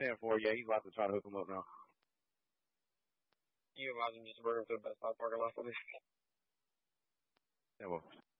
10-4. Yeah, he's about to try to hook him up now. You imagine just running to the Best Buy parking lot for this? Yeah, well.